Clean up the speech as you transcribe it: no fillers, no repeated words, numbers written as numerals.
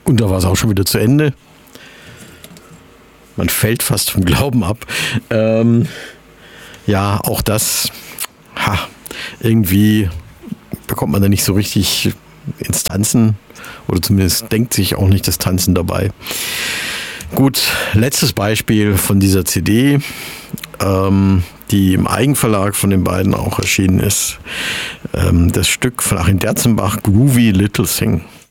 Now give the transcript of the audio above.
Und da war es auch schon wieder zu Ende. Man fällt fast vom Glauben ab. Ja, auch das, irgendwie bekommt man da nicht so richtig ins Tanzen. Oder zumindest denkt sich auch nicht das Tanzen dabei. Gut, letztes Beispiel von dieser CD, die im Eigenverlag von den beiden auch erschienen ist. Das Stück von Achim Derzenbach, Groovy Little Thing.